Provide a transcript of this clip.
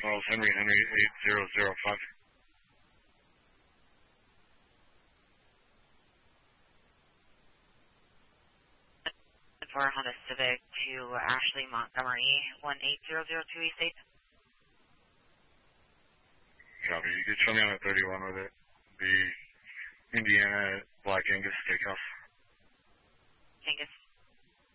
Charles Henry 8005. For Honda Civic to Ashley Montgomery, 18002 East 8. Copy. You could show me on a 31 with it. The Indiana Black Angus Steakhouse. Angus